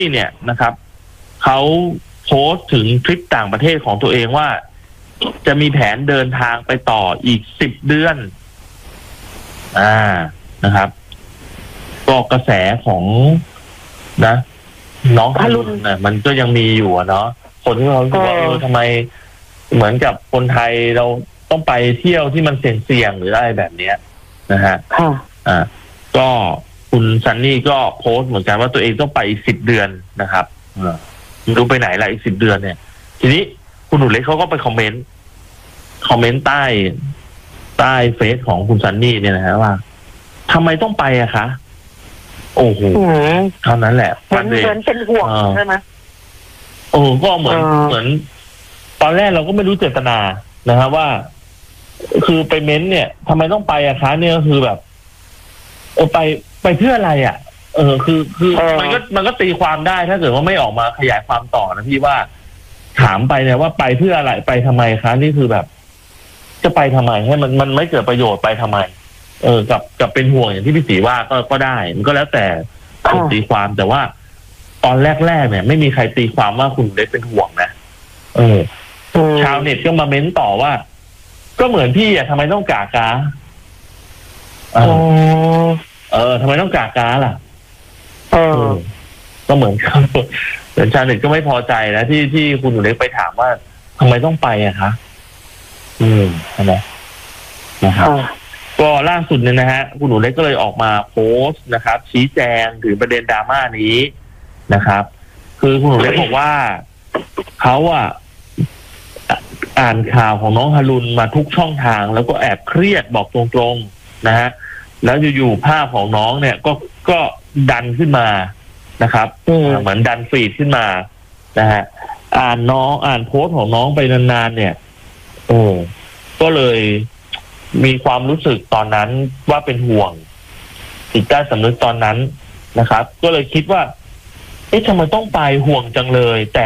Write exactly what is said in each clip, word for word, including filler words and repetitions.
นี่เนี่ยนะครับเขาโพสต์ถึงทริปต่างประเทศของตัวเองว่าจะมีแผนเดินทางไปต่ออีกสิบเดือนอ่านะครับก็กระแสของนะน้องฮารุนนะมันก็ยังมีอยู่เนาะคนที่เขาบอกว่าเออทำไมเหมือนกับคนไทยเราต้องไปเที่ยวที่มันเสี่ยงๆหรืออะไรแบบเนี้ยนะฮะอ่าก็คุณซันนี่ก็โพสต์เหมือนกันว่าตัวเองต้องไปอีกสิบเดือนนะครับไม่รู้ไปไหนละอีกสิบเดือนเนี่ยทีนี้คุณหนูเล็กเขาก็ไปคอมเมนต์คอมเมนต์ใต้ใต้เฟซของคุณซันนี่เนี่ยนะฮะว่าทำไมต้องไปอะคะโอ้โหเท่านั้นแหละเหมือนเหมือนเป็นห่วงใช่ไหมโอ้ก็เหมือนเหมือนตอนแรกเราก็ไม่รู้เจตนานะครับว่าคือไปเม้นเนี่ยทำไมต้องไปอะคะเนี่ยก็คือแบบเออไปไปเพื่ออะไรอ่ะเออคือคือมันก็มันก็ตีความได้ถ้าเกิดว่าไม่ออกมาขยายความต่อนะพี่ว่าถามไปเนี่ยว่าไปเพื่ออะไรไปทำไมคะนี่คือแบบจะไปทำไมให้มันมันไม่เกิดประโยชน์ไปทำไมเออกับกับเป็นห่วงอย่างที่พี่ศรีว่าก็ก็ได้มันก็แล้วแต่คนตีความแต่ว่าตอนแรกๆเนี่ยไม่มีใครตีความว่าคุณเล็กเป็นห่วงนะเออชาวเน็ตก็มาเม้นต่อว่าก็เหมือนพี่อ่ะทำไมต้องกากาเออเออทำไมต้องกากาล่ะเออก็เหมือนกันแต่ชาวเน็ตก็ไม่พอใจนะที่ที่คุณหนูเล็กไปถามว่าทำไมต้องไปอะคะอืมใช่ไหมนะครับก็ล่าสุดเนี่ยนะฮะคุณหนูเล็กก็เลยออกมาโพสต์นะครับชี้แจงถึงประเด็นดราม่านี้นะครับคือคุณหนูเล็กบอกว่าเขาอะอ่านข่าวของน้องฮารุนมาทุกช่องทางแล้วก็แอบเครียดบอกตรงๆนะฮะแล้วอยู่ๆภาพของน้องเนี่ยก็ก็ดันขึ้นมานะครับเหมือนดันฟีดขึ้นมานะฮะอ่านน้องอ่านโพสต์ของน้องไปนานๆเนี่ยโอ้ก็เลยมีความรู้สึกตอนนั้นว่าเป็นห่วงจิตใต้สำนึกตอนนั้นนะครับก็เลยคิดว่าเอ๊ะทำไมต้องไปห่วงจังเลยแต่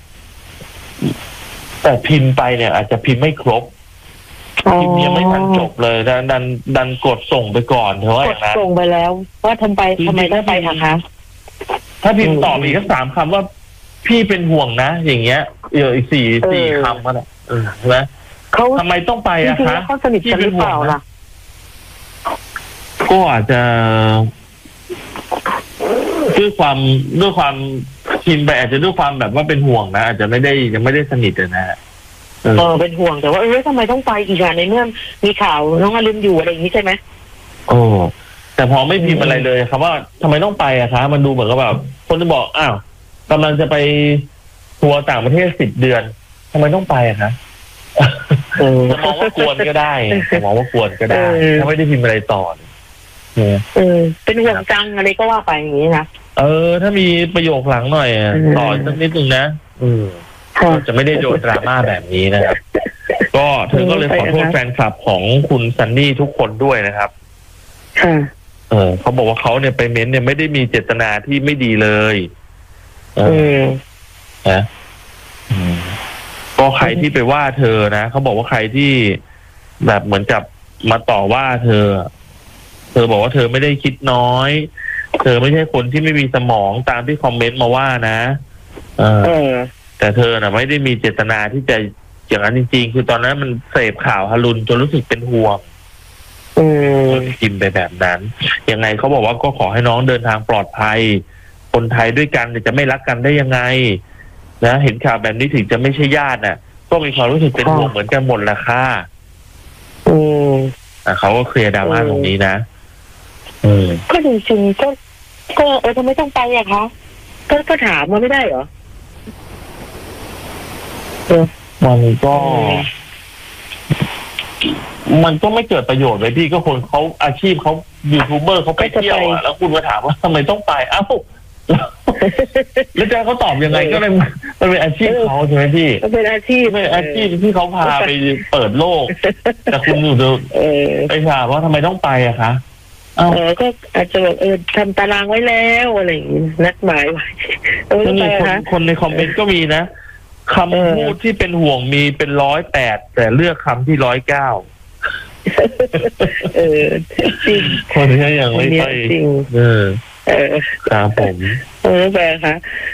แต่พิมพ์ไปเนี่ยอาจจะพิมพ์ไม่ครบพิมพ์ยังไม่ทันจบเลยดันดันดันกดส่งไปก่อนเถอะว่าอย่างนั้นกดส่งไปแล้วว่าทำไปทำไมต้องไปคะถ้าพิมพ์ตอบอีกแค่สามคำว่าพี่เป็นห่วงนะอย่างเงี้ยเอออีกสี่สี่คำก็ได้เออใช่ไหมเขาทำไมต้องไปอะคะเขาสนิทกันหรือเปล่าล่ะก็อาจจะด้วยความด้วยความพิมพ์ไปอาจจะด้วยความแบบว่าเป็นห่วงนะอาจจะไม่ได้ยังไม่ได้สนิทเลยนะเออเป็นห่วงแต่ว่าเออทำไมต้องไปอีกอ่ะในเมื่อมีข่าวน้องอรุณอยู่อะไรอย่างนี้ใช่ไหมโอ้แต่พอไม่พิมพ์อะไรเลยครับว่าทำไมต้องไปอะคะมันดูเหมือนกับแบบคนจะบอกอ้าวกำลังจะไปทัวร์ต่างประเทศสิบเดือนทำไมต้องไปอะคะจะมองว่ากวนก็ได้จะมองว่ากวนก็ได้ถ้าไม่ได้พิมพ์อะไรต่อเออเป็นห่วงจังอะไรก็ว่าไปอย่างนี้นะเออถ้ามีประโยคหลังหน่อยต่อสักนิดนึงนะอืมจะไม่ได้โดนดราม่าแบบนี้นะครับก็เธอก็เลยขอโทษแฟนคลับของคุณซันนี่ทุกคนด้วยนะครับเออเขาบอกว่าเขาเนี่ยไปเม้นเนี่ยไม่ได้มีเจตนาที่ไม่ดีเลยเออนะก็ใครที่ไปว่าเธอนะเขาบอกว่าใครที่แบบเหมือนกับมาต่อว่าเธอเธอบอกว่าเธอไม่ได้คิดน้อยเธอไม่ใช่คนที่ไม่มีสมองตามที่คอมเมนต์มาว่านะเออแต่เธอน่ะไม่ได้มีเจตนาที่จะอย่างนั้นจริงๆคือตอนนั้นมันเสพข่าวฮารุนจนรู้สึกเป็นห่วงกินไปแบบนั้นยังไงเขาบอกว่าก็ขอให้น้องเดินทางปลอดภัยคนไทยด้วยกันจะไม่รักกันได้ยังไงนะเห็นข่าวแบบนี้ถึงจะไม่ใช่ญาติน่ะก็มีความรู้สึกเป็นห่วงเหมือนกันหมดแหละค่ะอืมอ่ะเขาก็เคลียร์ดราม่าตรงนี้นะอืมก็จริงๆก็ก็เออทำไมต้องไปอะคะก็ก็ถามมาไม่ได้เหรอมันก็มันก็ไม่เกิดประโยชน์เลยพี่ก็คนเขาอาชีพเขายูทูบเบอร์เขาไปเที่ยวอ่ะแล้วคุณมาถามว่าทำไมต้องไปอ้าวแล้วจะเขาตอบยังไงก็เลยมันเป็นอาชีพเขาใช่ไหมพี่มันเป็นอาชีพเป็นอาชีพที่เขาพาไปเปิดโลกแต่คุณอยู่ดูไปถามว่าทำไมต้องไปอะคะเออก็อาจจะแบบเออทำตารางไว้แล้วอะไรอย่างนี้นัดหมายไว้คนคนในคอมเมนต์ก็มีนะคำพูดที่เป็นห่วงมีเป็นร้อยแปดแต่เลือกคำที่ร้อยเก้าเออจริงคนนี้อย่างไม่ใช่จริงเออเออครับผมเออแฟนคะ